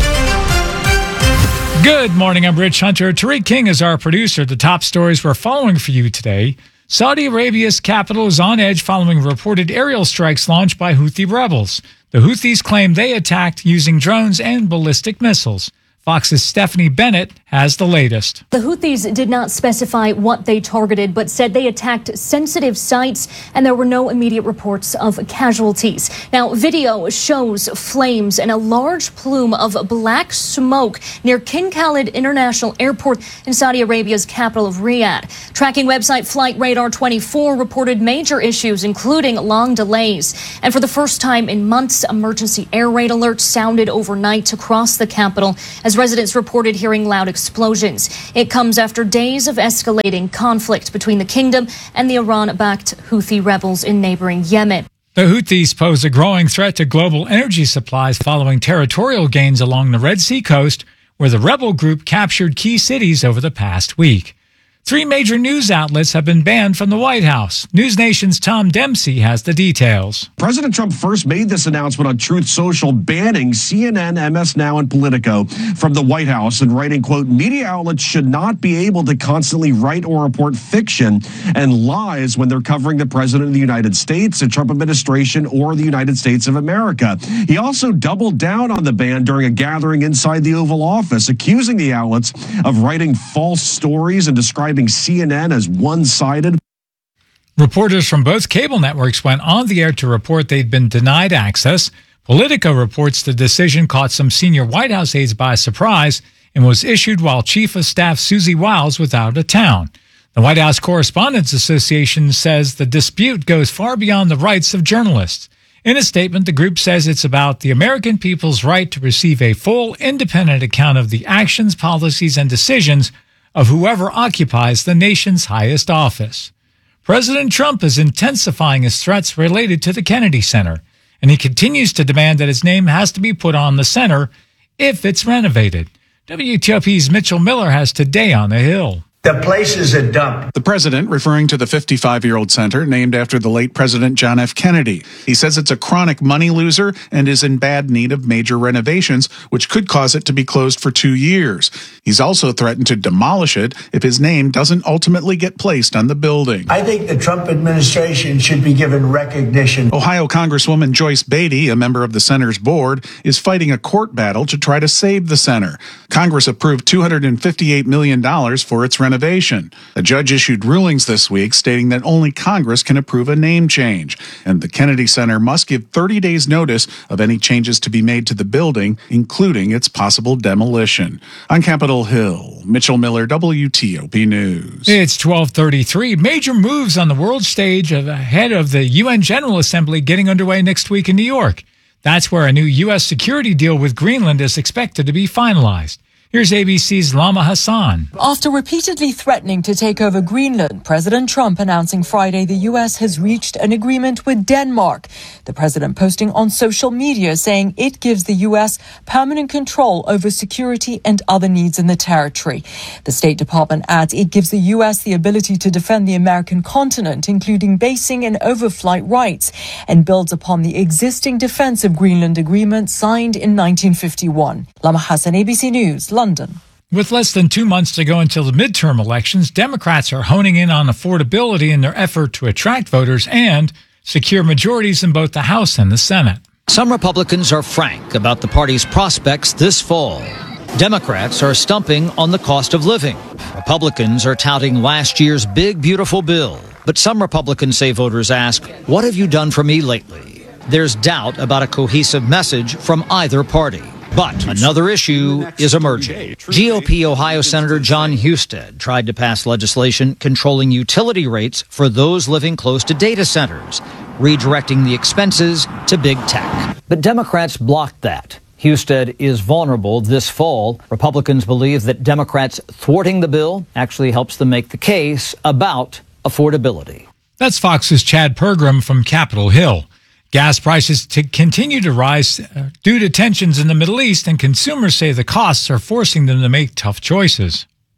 Good morning, I'm Rich Hunter. Tariq King is our producer. The top stories we're following for you today. Saudi Arabia's capital is on edge following reported aerial strikes launched by Houthi rebels. The Houthis claim they attacked using drones and ballistic missiles. Fox's Stephanie Bennett has the latest. The Houthis did not specify what they targeted, but said they attacked sensitive sites, and there were no immediate reports of casualties. Now, video shows flames and a large plume of black smoke near King Khalid International Airport in Saudi Arabia's capital of Riyadh. Tracking website Flight Radar twenty-four reported major issues, including long delays. And for the first time in months, emergency air raid alerts sounded overnight across the capital as residents reported hearing loud explosions. It comes after days of escalating conflict between the kingdom and the Iran-backed Houthi rebels in neighboring Yemen. The Houthis pose a growing threat to global energy supplies following territorial gains along the Red Sea coast, where the rebel group captured key cities over the past week. Three major news outlets have been banned from the White House. News Nation's Tom Dempsey has the details. President Trump first made this announcement on Truth Social, banning C N N, M S Now, and Politico from the White House and writing, quote, media outlets should not be able to constantly write or report fiction and lies when they're covering the president of the United States, the Trump administration, or the United States of America. He also doubled down on the ban during a gathering inside the Oval Office, accusing the outlets of writing false stories and describing C N N as one-sided. Reporters from both cable networks went on the air to report they'd been denied access. Politico reports the decision caught some senior White House aides by surprise and was issued while Chief of Staff Susie Wiles was out of town. The White House Correspondents Association says the dispute goes far beyond the rights of journalists. In a statement, the group says it's about the American people's right to receive a full, independent account of the actions, policies, and decisions of whoever occupies the nation's highest office. President Trump is intensifying his threats related to the Kennedy Center, and he continues to demand that his name has to be put on the center if it's renovated. W T O P's Mitchell Miller has Today on the Hill. The place is a dump. The president referring to the fifty-five-year-old center named after the late President John F. Kennedy. He says it's a chronic money loser and is in bad need of major renovations, which could cause it to be closed for two years. He's also threatened to demolish it if his name doesn't ultimately get placed on the building. I think the Trump administration should be given recognition. Ohio Congresswoman Joyce Beatty, a member of the center's board, is fighting a court battle to try to save the center. Congress approved two hundred fifty-eight million dollars for its renovation. Renovation. A judge issued rulings this week stating that only Congress can approve a name change, and the Kennedy Center must give thirty days notice of any changes to be made to the building, including its possible demolition. On Capitol Hill, Mitchell Miller, W T O P News. It's twelve thirty-three. Major moves on the world stage ahead of the U N General Assembly getting underway next week in New York. That's where a new U S security deal with Greenland is expected to be finalized. Here's A B C's Lama Hassan. After repeatedly threatening to take over Greenland, President Trump announcing Friday the U S has reached an agreement with Denmark. The president posting on social media saying it gives the U S permanent control over security and other needs in the territory. The State Department adds it gives the U S the ability to defend the American continent, including basing and overflight rights, and builds upon the existing Defense of Greenland Agreement signed in nineteen fifty-one. Lama Hassan, A B C News, London. With less than two months to go until the midterm elections, Democrats are honing in on affordability in their effort to attract voters and secure majorities in both the House and the Senate. Some Republicans are frank about the party's prospects this fall. Democrats are stumping on the cost of living. Republicans are touting last year's big, beautiful bill. But some Republicans say voters ask, what have you done for me lately? There's doubt about a cohesive message from either party. But another issue is emerging. G O P Ohio Senator John Husted tried to pass legislation controlling utility rates for those living close to data centers, redirecting the expenses to big tech. But Democrats blocked that. Husted is vulnerable this fall. Republicans believe that Democrats thwarting the bill actually helps them make the case about affordability. That's Fox's Chad Pergram from Capitol Hill. Gas prices to continue to rise due to tensions in the Middle East, and consumers say the costs are forcing them to make tough choices.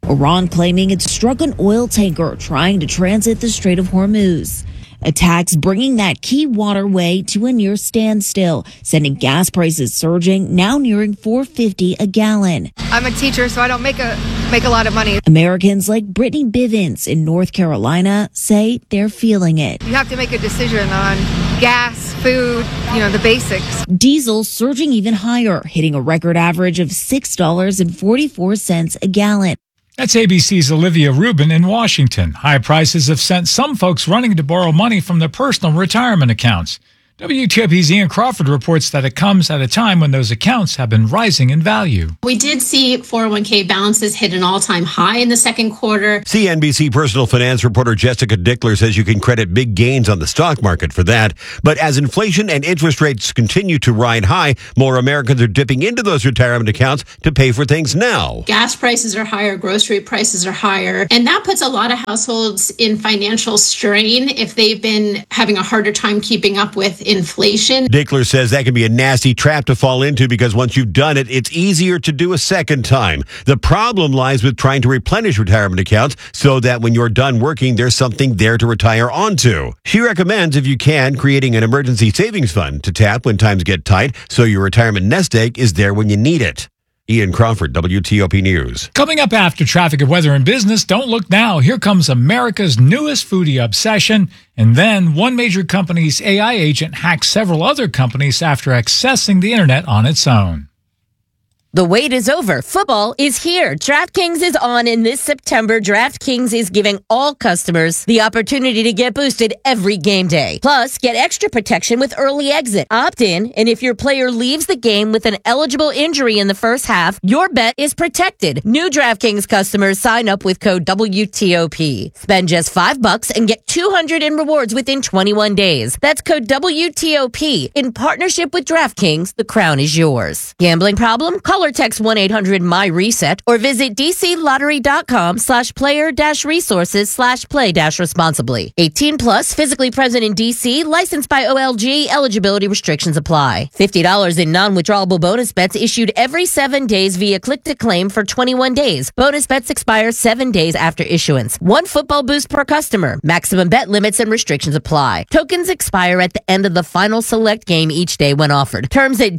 Iran claiming it struck an oil tanker trying to transit the Strait of Hormuz. Attacks bringing that key waterway to a near standstill, sending gas prices surging, now nearing four fifty a gallon. I'm a teacher, so I don't make a make a lot of money. Americans like Brittany Bivens in North Carolina say they're feeling it. You have to make a decision on gas, food, you know, the basics. Diesel surging even higher, hitting a record average of six dollars and forty-four cents a gallon. That's A B C's Olivia Rubin in Washington. High prices have sent some folks running to borrow money from their personal retirement accounts. W T O P's Ian Crawford reports that it comes at a time when those accounts have been rising in value. We did see four oh one k balances hit an all-time high in the second quarter. C N B C personal finance reporter Jessica Dickler says you can credit big gains on the stock market for that. But as inflation and interest rates continue to ride high, more Americans are dipping into those retirement accounts to pay for things now. Gas prices are higher, grocery prices are higher, and that puts a lot of households in financial strain if they've been having a harder time keeping up with inflation. Dickler says that can be a nasty trap to fall into because once you've done it, it's easier to do a second time. The problem lies with trying to replenish retirement accounts so that when you're done working, there's something there to retire onto. She recommends, if you can, creating an emergency savings fund to tap when times get tight so your retirement nest egg is there when you need it. Ian Crawford, W T O P News. Coming up after traffic and weather and business, don't look now. Here comes America's newest foodie obsession. And then one major company's A I agent hacks several other companies after accessing the internet on its own. The wait is over. Football is here. DraftKings is on, and this September, DraftKings is giving all customers the opportunity to get boosted every game day. Plus, get extra protection with early exit. Opt in, and if your player leaves the game with an eligible injury in the first half, your bet is protected. New DraftKings customers sign up with code W T O P. Spend just five bucks and get two hundred in rewards within twenty-one days. That's code W T O P. In partnership with DraftKings, the crown is yours. Gambling problem? Call or text one eight hundred M Y RESET or visit dclottery.com slash player dash resources slash play dash responsibly. eighteen plus, physically present in D C, licensed by O L G, eligibility restrictions apply. fifty dollars in non-withdrawable bonus bets issued every seven days via click to claim for twenty-one days. Bonus bets expire seven days after issuance. One football boost per customer. Maximum bet limits and restrictions apply. Tokens expire at the end of the final select game each day when offered. Terms at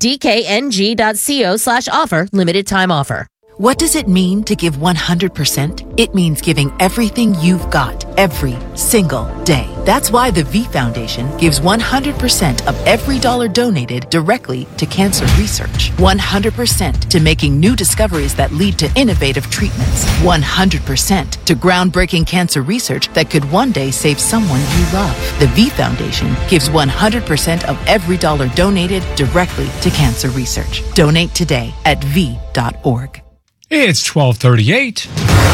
dkng.co slash offer. Limited time offer. What does it mean to give one hundred percent? It means giving everything you've got every single day. That's why the V Foundation gives one hundred percent of every dollar donated directly to cancer research. one hundred percent to making new discoveries that lead to innovative treatments. one hundred percent to groundbreaking cancer research that could one day save someone you love. The V Foundation gives one hundred percent of every dollar donated directly to cancer research. Donate today at v dot org. It's twelve thirty-eight.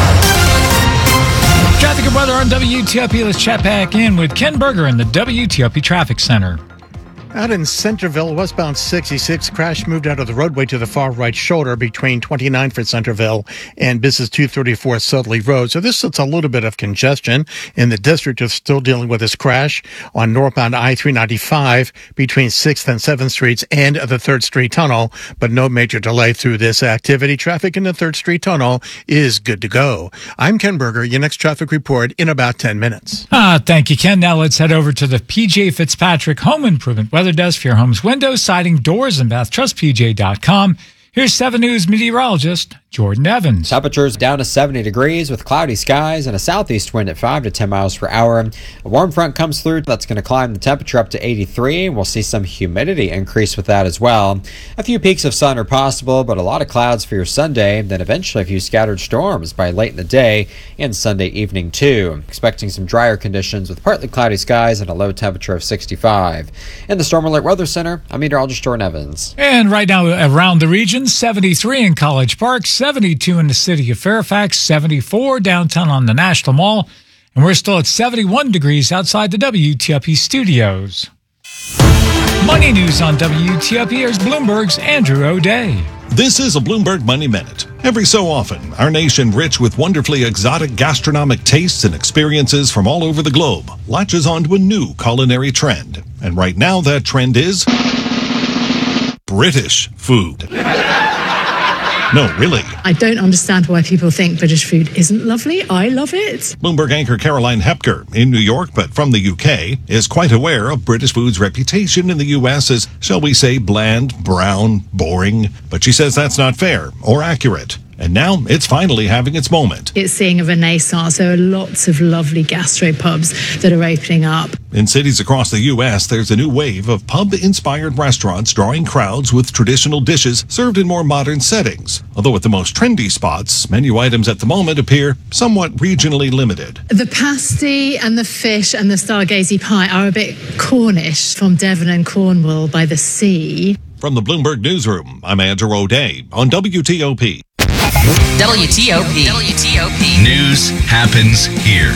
Traffic and weather on W T O P. Let's chat back in with Ken Berger in the W T O P Traffic Center. Out in Centerville, westbound sixty-six, crash moved out of the roadway to the far right shoulder between twenty-ninth for Centerville and Business two thirty-four Sudley Road. So this sets a little bit of congestion in the district. Is still dealing with this crash on northbound I three ninety-five between sixth and seventh Streets and the third Street Tunnel, but no major delay through this activity. Traffic in the third Street Tunnel is good to go. I'm Ken Berger. Your next traffic report in about ten minutes. Ah, thank you, Ken. Now let's head over to the P J Fitzpatrick Home Improvement Weather Desk for your home's windows, siding, doors, and bath. Trust P J dot com. Here's seven News meteorologist Jordan Evans. Temperatures down to seventy degrees with cloudy skies and a southeast wind at five to ten miles per hour. A warm front comes through that's going to climb the temperature up to eighty-three. We'll see some humidity increase with that as well. A few peaks of sun are possible, but a lot of clouds for your Sunday. Then eventually a few scattered storms by late in the day and Sunday evening too. Expecting some drier conditions with partly cloudy skies and a low temperature of sixty-five. In the Storm Alert Weather Center, I'm meteorologist Jordan Evans. And right now around the region, seventy-three in College Park, seventy-two in the city of Fairfax, seventy-four downtown on the National Mall, and we're still at seventy-one degrees outside the W T O P studios. Money news on W T O P. Here's Bloomberg's Andrew O'Day. This is a Bloomberg Money Minute. Every so often, our nation, rich with wonderfully exotic gastronomic tastes and experiences from all over the globe, latches onto a new culinary trend. And right now, that trend is British food. No, really. I don't understand why people think British food isn't lovely. I love it. Bloomberg anchor Caroline Hepker, in New York but from the U K, is quite aware of British food's reputation in the U S as, shall we say, bland, brown, boring. But she says that's not fair or accurate. And now it's finally having its moment. It's seeing a renaissance. There are lots of lovely gastropubs that are opening up. In cities across the U S, there's a new wave of pub-inspired restaurants drawing crowds with traditional dishes served in more modern settings. Although at the most trendy spots, menu items at the moment appear somewhat regionally limited. The pasty and the fish and the stargazy pie are a bit Cornish, from Devon and Cornwall by the sea. From the Bloomberg Newsroom, I'm Andrew O'Day on W T O P. W T O P. W T O P. News happens here.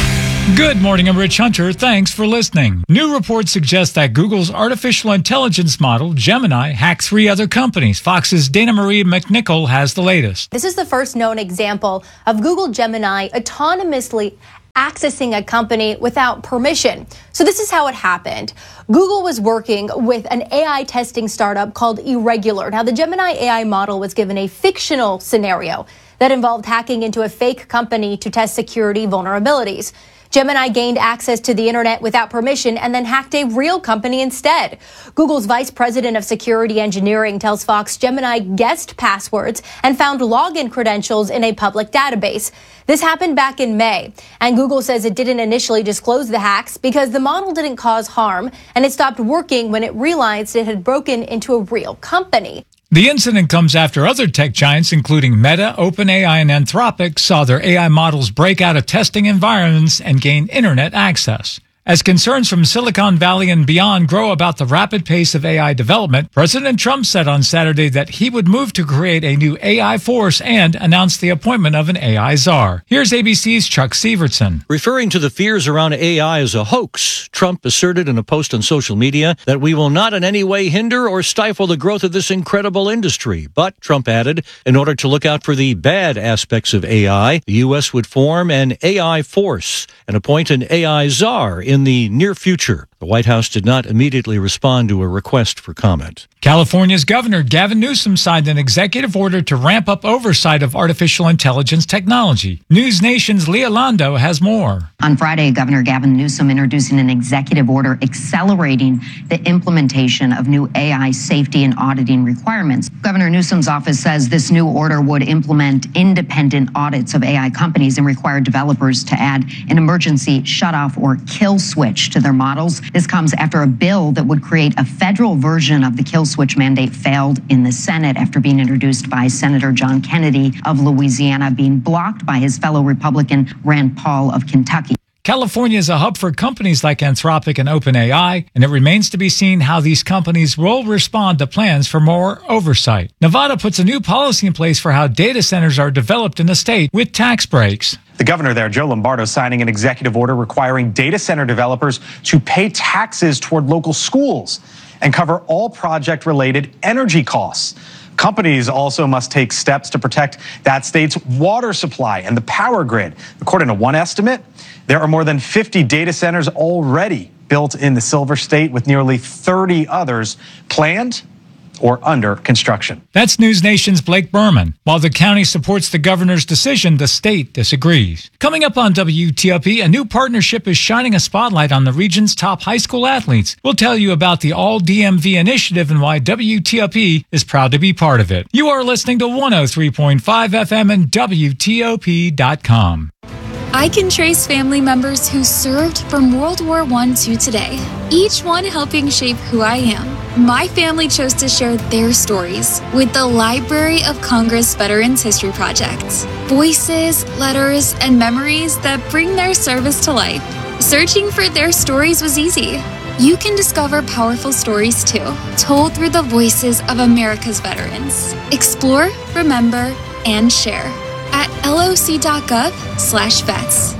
Good morning, I'm Rich Hunter. Thanks for listening. New reports suggest that Google's artificial intelligence model, Gemini, hacked three other companies. Fox's Dana Marie McNichol has the latest. This is the first known example of Google Gemini autonomously accessing a company without permission. So this is how it happened. Google was working with an A I testing startup called Irregular. Now, the Gemini A I model was given a fictional scenario that involved hacking into a fake company to test security vulnerabilities. Gemini gained access to the internet without permission and then hacked a real company instead. Google's vice president of security engineering tells Fox Gemini guessed passwords and found login credentials in a public database. This happened back in May, and Google says it didn't initially disclose the hacks because the model didn't cause harm, and it stopped working when it realized it had broken into a real company. The incident comes after other tech giants, including Meta, OpenAI, and Anthropic, saw their A I models break out of testing environments and gain internet access. As concerns from Silicon Valley and beyond grow about the rapid pace of A I development, President Trump said on Saturday that he would move to create a new A I force and announce the appointment of an A I czar. Here's A B C's Chuck Severson. Referring to the fears around A I as a hoax, Trump asserted in a post on social media that we will not in any way hinder or stifle the growth of this incredible industry. But, Trump added, in order to look out for the bad aspects of A I, the U S would form an A I force and appoint an A I czar in the near future. The White House did not immediately respond to a request for comment. California's Governor Gavin Newsom signed an executive order to ramp up oversight of artificial intelligence technology. News Nation's Leah Londo has more. On Friday, Governor Gavin Newsom introducing an executive order accelerating the implementation of new A I safety and auditing requirements. Governor Newsom's office says this new order would implement independent audits of A I companies and require developers to add an emergency shutoff or kill switch to their models. This comes after a bill that would create a federal version of the kill switch mandate failed in the Senate after being introduced by Senator John Kennedy of Louisiana, being blocked by his fellow Republican Rand Paul of Kentucky. California is a hub for companies like Anthropic and OpenAI, and it remains to be seen how these companies will respond to plans for more oversight. Nevada puts a new policy in place for how data centers are developed in the state with tax breaks. The governor there, Joe Lombardo, signing an executive order requiring data center developers to pay taxes toward local schools and cover all project-related energy costs. Companies also must take steps to protect that state's water supply and the power grid. According to one estimate, there are more than fifty data centers already built in the Silver State, with nearly thirty others planned or under construction. That's News Nation's Blake Berman. While the county supports the governor's decision, the state disagrees. Coming up on W T O P, a new partnership is shining a spotlight on the region's top high school athletes. We'll tell you about the All D M V initiative and why W T O P is proud to be part of it. You are listening to one oh three point five F M and W T O P dot com. I can trace family members who served from World War One to today, each one helping shape who I am. My family chose to share their stories with the Library of Congress Veterans History Project. Voices, letters, and memories that bring their service to life. Searching for their stories was easy. You can discover powerful stories too, told through the voices of America's veterans. Explore, remember, and share at loc.gov slash vets.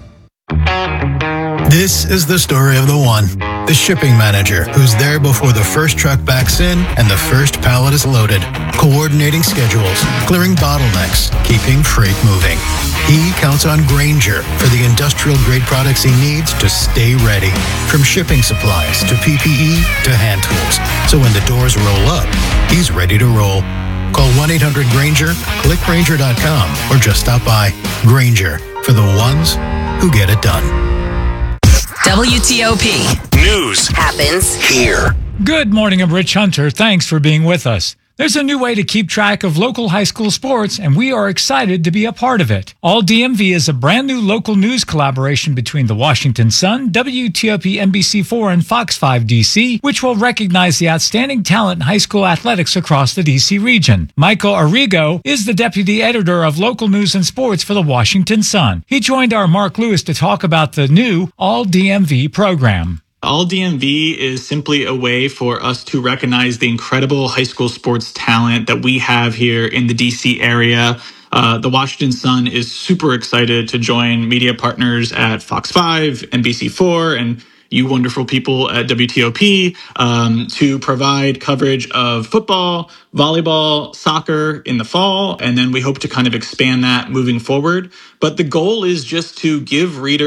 This is the story of the one, the shipping manager who's there before the first truck backs in and the first pallet is loaded, coordinating schedules, clearing bottlenecks, keeping freight moving. He counts on Grainger for the industrial-grade products he needs to stay ready, from shipping supplies to P P E to hand tools. So when the doors roll up, he's ready to roll. Call one eight hundred Granger, click Granger dot com, or just stop by. Granger, for the ones who get it done. W T O P. News happens here. Good morning, I'm Rich Hunter. Thanks for being with us. There's a new way to keep track of local high school sports, and we are excited to be a part of it. All D M V is a brand new local news collaboration between the Washington Sun, W T O P N B C four, and Fox five D C, which will recognize the outstanding talent in high school athletics across the D C region. Michael Arrigo is the deputy editor of local news and sports for the Washington Sun. He joined our Mark Lewis to talk about the new All D M V program. All D M V is simply a way for us to recognize the incredible high school sports talent that we have here in the D C area. Uh, the Washington Sun is super excited to join media partners at Fox five, N B C four, and you wonderful people at W T O P um, to provide coverage of football, volleyball, soccer in the fall, and then we hope to kind of expand that moving forward. But the goal is just to give readers